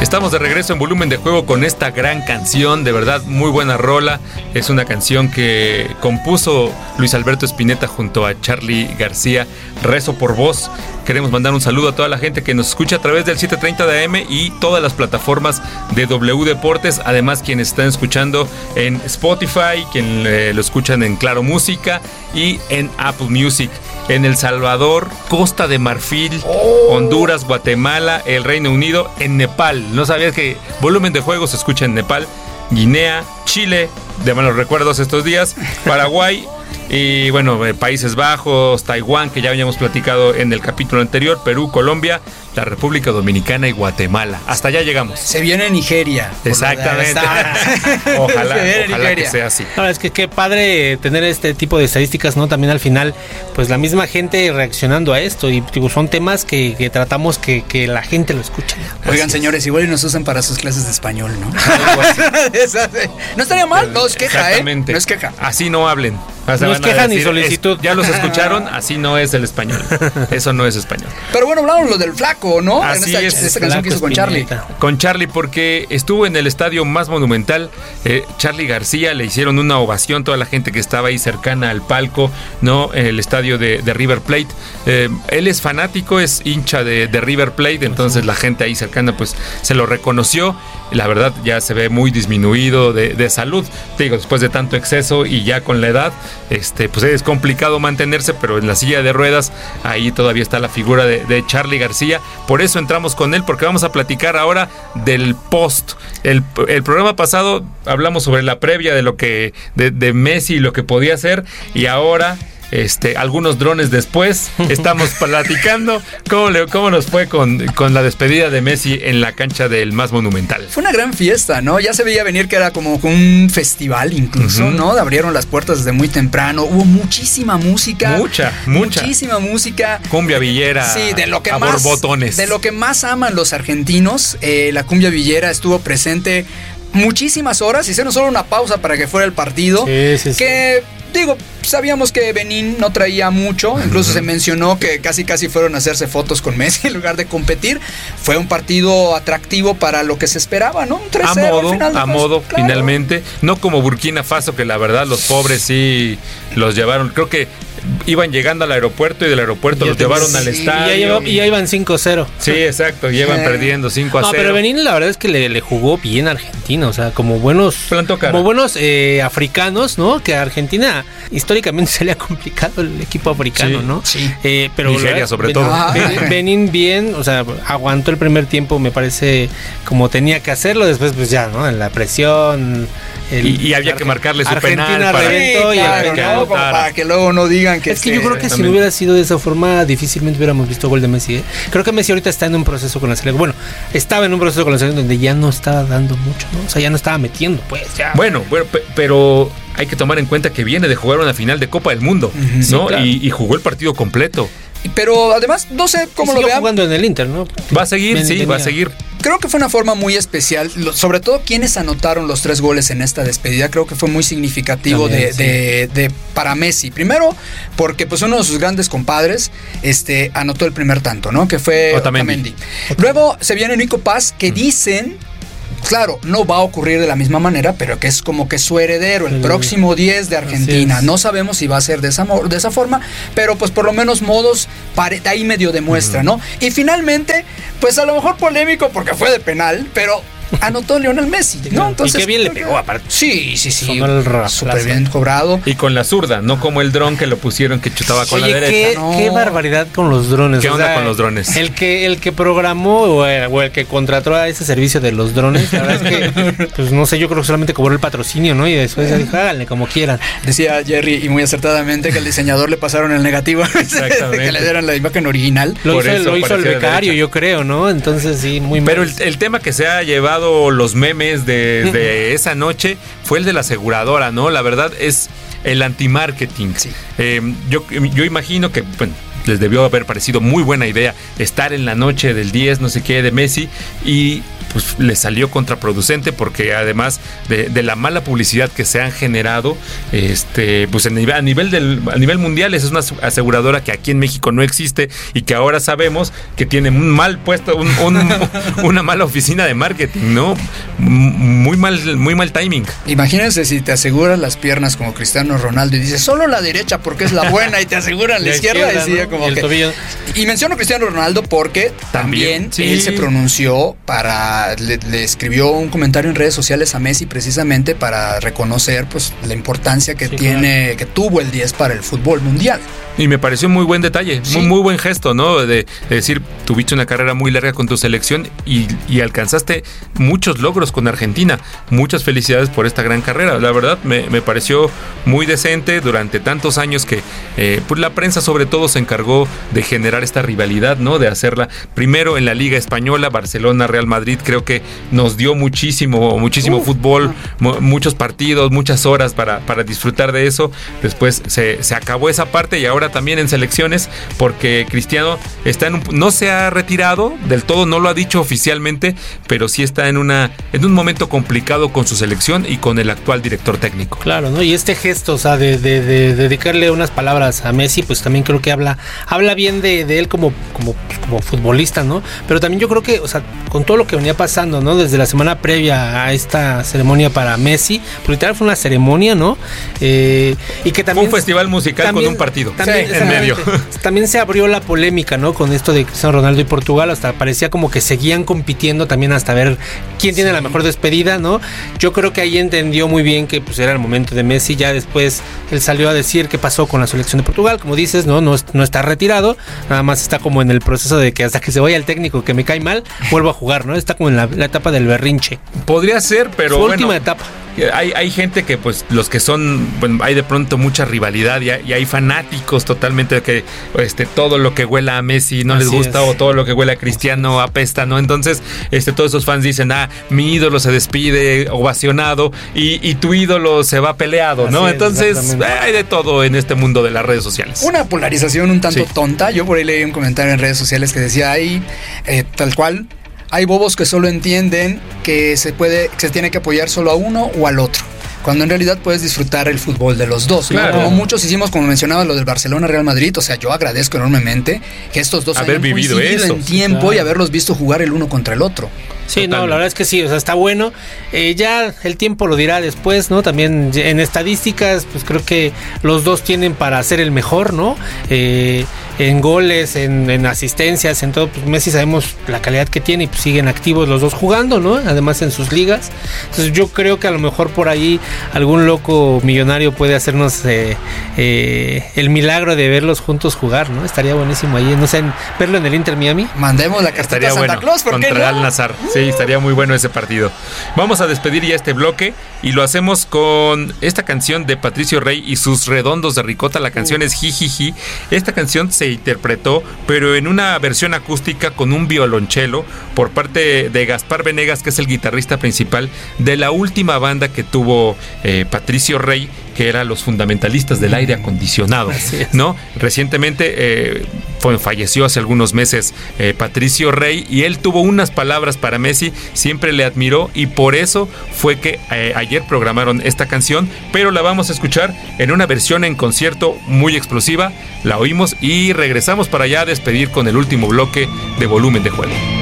Estamos de regreso en Volumen de Juego con esta gran canción, de verdad muy buena rola. Es una canción que compuso Luis Alberto Spinetta junto a Charly García, Rezo por Vos. Queremos mandar un saludo a toda la gente que nos escucha a través del 730 de AM y todas las plataformas de W Deportes. Además, quienes están escuchando en Spotify, quienes lo escuchan en Claro Música y en Apple Music. En El Salvador, Costa de Marfil, Honduras, Guatemala, el Reino Unido, en Nepal. ¿No sabías que Volumen de Juego se escucha en Nepal? Guinea, Chile, de malos recuerdos estos días, Paraguay y bueno, Países Bajos, Taiwán, que ya habíamos platicado en el capítulo anterior, Perú, Colombia, la República Dominicana y Guatemala. Hasta allá llegamos. Se viene Nigeria. Exactamente. Ojalá que sea así. Ahora es que qué padre tener este tipo de estadísticas, ¿no? También al final, pues la misma gente reaccionando a esto y digo, son temas que tratamos que la gente lo escuche. Oigan, señores, igual y nos usan para sus clases de español, ¿no? No estaría mal, no es queja, exactamente. No es queja. Así no hablen. No es queja ni solicitud. Ya los escucharon, así no es el español. Eso no es español. Pero bueno, hablamos lo del Flaco, ¿no? Así en es. Esta canción que hizo con Charly. Con Charly, porque estuvo en el estadio más monumental. Charly García, le hicieron una ovación, toda la gente que estaba ahí cercana al palco, ¿no? El estadio de River Plate. Él es fanático, es hincha de River Plate, entonces la gente ahí cercana pues se lo reconoció. La verdad ya se ve muy disminuido de salud. Te digo, después de tanto exceso y ya con la edad, pues es complicado mantenerse, pero en la silla de ruedas ahí todavía está la figura de Charly García. Por eso entramos con él, porque vamos a platicar ahora del post. El programa pasado hablamos sobre la previa de lo que de Messi y lo que podía hacer, y ahora algunos drones después estamos platicando cómo nos fue con la despedida de Messi en la cancha del más monumental. Fue una gran fiesta, ¿no? Ya se veía venir que era como un festival incluso, ¿no? Abrieron las puertas desde muy temprano, hubo muchísima música. Muchísima música. Cumbia villera. Sí, de lo que a más borbotones. De lo que más aman los argentinos, la cumbia villera estuvo presente muchísimas horas. Hicieron solo una pausa para que fuera el partido. Sí. Que digo, sabíamos que Benín no traía mucho, incluso se mencionó que casi fueron a hacerse fotos con Messi en lugar de competir. Fue un partido atractivo para lo que se esperaba, ¿no? Un 3-0 a modo, claro. Finalmente, no como Burkina Faso, que la verdad los pobres sí los llevaron, creo que iban llegando al aeropuerto y del aeropuerto los llevaron al estadio. Y ya iban 5-0. Sí, exacto, llevan perdiendo 5-0. No, pero Benín la verdad es que le jugó bien a Argentina, o sea, como buenos africanos, ¿no? Que a Argentina históricamente se le ha complicado el equipo africano, ¿no? Sí. Pero Nigeria sobre todo. Benín bien, o sea, aguantó el primer tiempo, me parece, como tenía que hacerlo, después pues ya, ¿no? En la presión. Y había que marcarle su Argentina penal para que luego no digan que... Es que yo creo que si no hubiera sido de esa forma, difícilmente hubiéramos visto gol de Messi. Creo que Messi ahorita está en un proceso con la selección. Bueno, estaba en un proceso con la selección donde ya no estaba dando mucho, ¿no? O sea, ya no estaba metiendo, pues, ya. Bueno, pero hay que tomar en cuenta que viene de jugar una final de Copa del Mundo, ¿no? Sí, claro. Y jugó el partido completo. Pero además, no sé cómo lo vean. Jugando en el Inter, ¿no? Va a seguir, va a seguir. Creo que fue una forma muy especial, sobre todo quienes anotaron los 3 goles en esta despedida. Creo que fue muy significativo para Messi. Primero, porque pues uno de sus grandes compadres anotó el primer tanto, ¿no? Que fue Otamendi. Luego se viene Nico Paz, que dicen... Claro, no va a ocurrir de la misma manera, pero que es como que su heredero, el próximo 10 de Argentina. No sabemos si va a ser de esa forma, pero pues por lo menos modos ahí medio demuestra, ¿no? Y finalmente, pues a lo mejor polémico porque fue de penal, pero anotó Lionel Messi, ¿no? Entonces, y qué bien le pegó aparte. Sí. Súper bien cobrado. Y con la zurda, no como el dron que lo pusieron que chutaba con la derecha. Qué barbaridad con los drones. ¿Qué onda con los drones? El que programó o el que contrató a ese servicio de los drones, la verdad es que, pues no sé, yo creo que solamente cobró el patrocinio, ¿no? Y después ya dijo, háganle como quieran. Decía Jerry, y muy acertadamente, que al diseñador le pasaron el negativo. Exactamente. Que le dieron la imagen original. Lo hizo el becario, yo creo, ¿no? Entonces sí, muy mal. Pero el tema que se ha llevado los memes de esa noche fue el de la aseguradora, ¿no? La verdad es el anti-marketing. Sí. Yo imagino que, bueno, les debió haber parecido muy buena idea estar en la noche del 10, no sé qué, de Messi, y pues le salió contraproducente, porque además de la mala publicidad que se han generado, pues a nivel mundial, esa es una aseguradora que aquí en México no existe y que ahora sabemos que tiene un mal puesto, una mala oficina de marketing, ¿no? Muy mal timing. Imagínense si te aseguran las piernas como Cristiano Ronaldo y dices solo la derecha porque es la buena y te aseguran la izquierda, decía, ¿no? Como y el tobillo. Y menciono a Cristiano Ronaldo porque también sí. Él se pronunció le escribió un comentario en redes sociales a Messi precisamente para reconocer pues la importancia que que tuvo el 10 para el fútbol mundial. Y me pareció muy buen detalle, muy buen gesto, ¿no? De decir, tuviste una carrera muy larga con tu selección y alcanzaste muchos logros con Argentina. Muchas felicidades por esta gran carrera. La verdad, me pareció muy decente durante tantos años que pues la prensa sobre todo se encargó de generar esta rivalidad, ¿no? De hacerla primero en la Liga Española, Barcelona, Real Madrid, creo que nos dio muchísimo fútbol, muchos partidos, muchas horas para disfrutar de eso. Después se acabó esa parte y ahora también en selecciones, porque Cristiano está no se ha retirado del todo, no lo ha dicho oficialmente, pero sí está en un momento complicado con su selección y con el actual director técnico. Claro, ¿no? Y este gesto, o sea, de dedicarle unas palabras a Messi, pues también creo que habla bien de él como futbolista, ¿no? Pero también yo creo que, o sea, con todo lo que venía pasando, ¿no? Desde la semana previa a esta ceremonia para Messi, porque literal fue una ceremonia, ¿no? Y que también fue un festival musical con un partido. En medio. También se abrió la polémica, ¿no? Con esto de Cristiano Ronaldo y Portugal, hasta parecía como que seguían compitiendo también hasta ver quién tiene la mejor despedida, ¿no? Yo creo que ahí entendió muy bien que pues era el momento de Messi. Ya después él salió a decir qué pasó con la selección de Portugal, como dices, no está retirado, nada más está como en el proceso de que hasta que se vaya el técnico que me cae mal, vuelvo a jugar, ¿no? Está como en la etapa del berrinche. Podría ser, pero su última etapa. Hay gente que pues los que son, bueno, hay de pronto mucha rivalidad y hay fanáticos totalmente que todo lo que huela a Messi no les gusta, o todo lo que huela a Cristiano apesta, ¿no? Entonces todos esos fans dicen, mi ídolo se despide ovacionado y tu ídolo se va peleado, ¿no? Entonces hay de todo en este mundo de las redes sociales. Una polarización un tanto tonta. Yo por ahí leí un comentario en redes sociales que decía tal cual: hay bobos que solo entienden que se tiene que apoyar solo a uno o al otro, cuando en realidad puedes disfrutar el fútbol de los dos, claro. ¿no? Como muchos hicimos, como mencionaba, lo del Barcelona-Real Madrid. O sea, yo agradezco enormemente que estos dos hayan coincidido en tiempo, y haberlos visto jugar el uno contra el otro. Sí, totalmente. No, la verdad es que sí, o sea, está bueno. Ya el tiempo lo dirá después, ¿no? También en estadísticas, pues creo que los dos tienen para ser el mejor, ¿no? En goles, en asistencias, en todo, pues Messi sabemos la calidad que tiene y pues siguen activos los dos jugando, ¿no? Además en sus ligas. Entonces yo creo que a lo mejor por ahí algún loco millonario puede hacernos el milagro de verlos juntos jugar, ¿no? Estaría buenísimo ahí, no sé, verlo en el Inter Miami. Mandemos la cartita a Santa Claus, ¿por qué no? Contra Al Nassr. Sí, estaría muy bueno ese partido. Vamos a despedir ya este bloque y lo hacemos con esta canción de Patricio Rey y sus Redondos de Ricota. La canción es Jijiji. Esta canción se interpretó, pero en una versión acústica con un violonchelo por parte de Gaspar Venegas, que es el guitarrista principal de la última banda que tuvo Patricio Rey, que eran los fundamentalistas del aire acondicionado, ¿no? Recientemente falleció hace algunos meses Patricio Rey, y él tuvo unas palabras para Messi, siempre le admiró, y por eso fue que ayer programaron esta canción, pero la vamos a escuchar en una versión en concierto muy explosiva. La oímos y regresamos para ya despedir con el último bloque de Volumen de Juego.